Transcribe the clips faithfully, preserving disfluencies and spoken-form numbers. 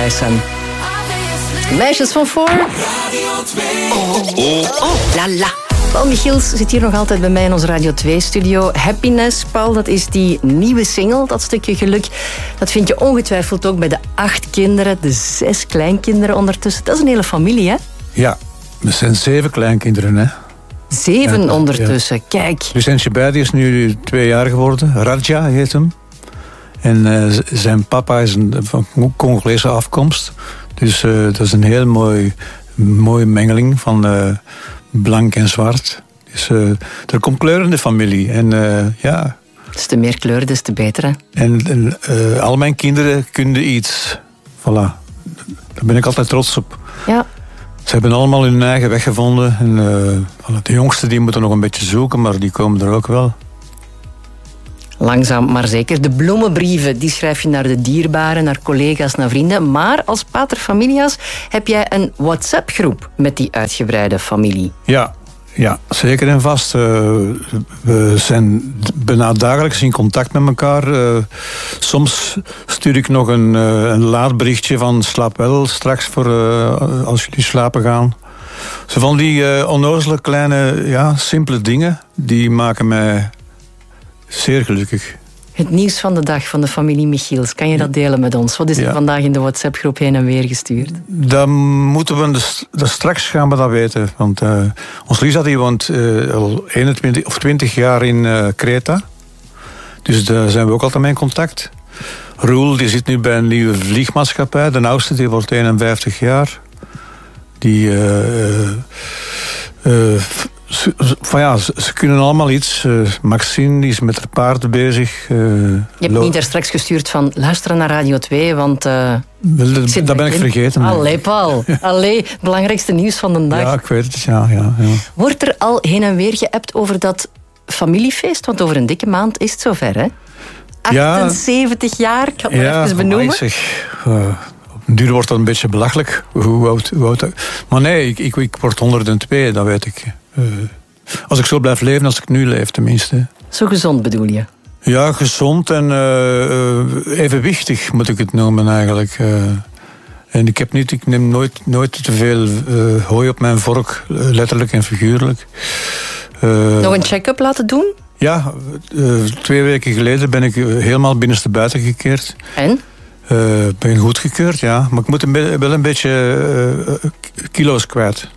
Andriessen. Meisjes van voor. Oh, oh, oh, la la. Paul Michiels zit hier nog altijd bij mij in onze Radio twee-studio. Happiness, Paul, dat is die nieuwe single, dat stukje geluk. Dat vind je ongetwijfeld ook bij de acht kinderen, de zes kleinkinderen ondertussen. Dat is een hele familie, hè? Ja, er zijn zeven kleinkinderen, hè. Zeven ja, ondertussen, ja. Kijk. Dus Shabadi is nu twee jaar geworden. Raja heet hem. En uh, zijn papa is een, van Congolese afkomst. Dus uh, dat is een heel mooi, mooie mengeling van uh, blank en zwart. Dus uh, er komt kleur in de familie. En uh, ja... Dus te meer kleur, des te beter, hè? En, en uh, al mijn kinderen kunnen iets. Voilà. Daar ben ik altijd trots op. Ja. Ze hebben allemaal hun eigen weg gevonden. En, uh, de jongsten die moeten nog een beetje zoeken, maar die komen er ook wel. Langzaam maar zeker. De bloemenbrieven, die schrijf je naar de dierbaren, naar collega's, naar vrienden. Maar als pater familias heb jij een WhatsApp-groep met die uitgebreide familie. Ja, ja zeker en vast. Uh, we zijn bijna dagelijks in contact met elkaar. Uh, soms stuur ik nog een, uh, een laat berichtje van slaap wel straks voor uh, als jullie slapen gaan. Zo van die uh, onnozele kleine, ja, simpele dingen, die maken mij zeer gelukkig. Het nieuws van de dag van de familie Michiels, kan je dat delen met ons? Wat is er ja. vandaag in de WhatsApp-groep heen en weer gestuurd? Dan moeten we dus, dus straks gaan we dat weten. Want uh, ons Lisa die woont uh, al eenentwintig of twintig jaar in uh, Kreta. Dus daar zijn we ook altijd mee in contact. Roel die zit nu bij een nieuwe vliegmaatschappij. De oudste die wordt eenenvijftig jaar. Die... Uh, uh, uh, Ze, van ja, ze, ze kunnen allemaal iets. Uh, Maxine die is met haar paarden bezig. Uh, Je hebt lo- niet daar straks gestuurd van luisteren naar Radio twee, want... Uh, Wel, de, dat ben ik vergeten. Allee, Paul. Allee, het belangrijkste nieuws van de dag. Ja, ik weet het. Ja, ja, ja. Wordt er al heen en weer geappt over dat familiefeest? Want over een dikke maand is het zover, hè? achtenzeventig ja, jaar, ik ga het ja, maar even benoemen. Zeg, uh, op een duur wordt dat een beetje belachelijk. Hoe oud, hoe oud, maar nee, ik, ik, ik word honderdtwee, dat weet ik. Uh, als ik zo blijf leven, als ik nu leef tenminste. Zo gezond bedoel je? Ja, gezond en uh, uh, evenwichtig moet ik het noemen eigenlijk. Uh, en ik, heb niet, ik neem nooit, nooit te veel uh, hooi op mijn vork, letterlijk en figuurlijk. Uh, Nog een check-up laten doen? Ja, uh, twee weken geleden ben ik helemaal binnenstebuiten gekeerd. En? Uh, ben goedgekeurd, ja. Maar ik moet een be- wel een beetje uh, kilo's kwijt.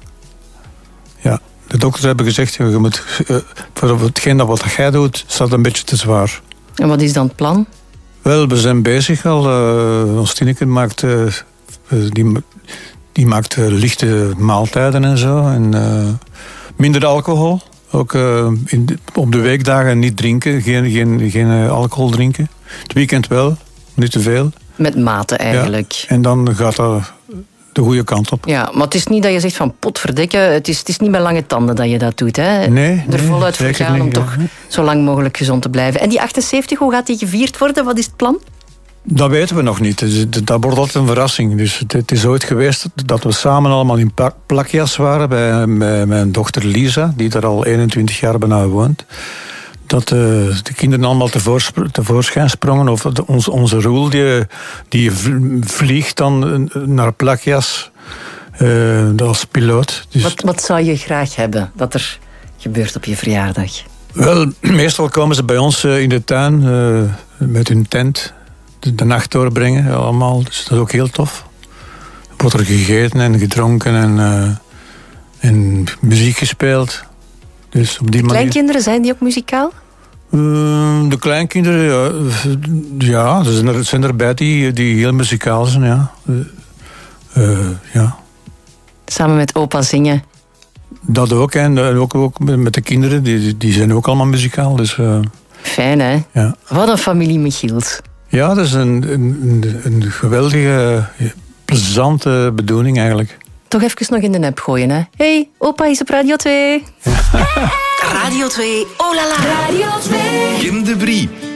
Ja. De dokters hebben gezegd, je moet, uh, voor hetgeen dat wat jij doet, is dat een beetje te zwaar. En wat is dan het plan? Wel, we zijn bezig al. Uh, ons Tineke maakt, uh, die, die maakt uh, lichte maaltijden en zo. En uh, minder alcohol. Ook uh, in de, op de weekdagen niet drinken, geen, geen, geen uh, alcohol drinken. Het weekend wel, niet te veel. Met mate eigenlijk. Ja, en dan gaat dat de goede kant op. Ja, maar het is niet dat je zegt van potverdikke, het is, het is niet met lange tanden dat je dat doet. Hè? Nee, er nee, voluit voor gaan om ja. toch zo lang mogelijk gezond te blijven. En die achtenzeventig, hoe gaat die gevierd worden? Wat is het plan? Dat weten we nog niet. Dat wordt altijd een verrassing. Dus het is ooit geweest dat we samen allemaal in Plakjas waren bij, bij mijn dochter Lisa, die daar al eenentwintig jaar bijna woont. Dat uh, de kinderen allemaal tevoorspr- tevoorschijn sprongen. Of de, onze, onze Roel, die, die vliegt dan naar Plakjas uh, als piloot. Dus wat, wat zou je graag hebben dat er gebeurt op je verjaardag? Wel, meestal komen ze bij ons uh, in de tuin uh, met hun tent de, de nacht doorbrengen. Allemaal. Dus dat is ook heel tof. Er wordt er gegeten en gedronken en, uh, en muziek gespeeld. Dus op die de manier... kleinkinderen, zijn die ook muzikaal? Uh, de kleinkinderen, ja, ja er zijn er, zijn erbij die, die heel muzikaal zijn, ja. Uh, uh, ja. Samen met opa zingen? Dat ook, en ook, ook met de kinderen, die, die zijn ook allemaal muzikaal. Dus, uh, fijn, hè? Ja. Wat een familie Michiels. Ja, dat is een, een, een geweldige, plezante bedoeling eigenlijk. Toch even nog in de nep gooien, hè? Hey, opa is op Radio twee. Radio twee, oh la la. Radio twee. Kim de Brie.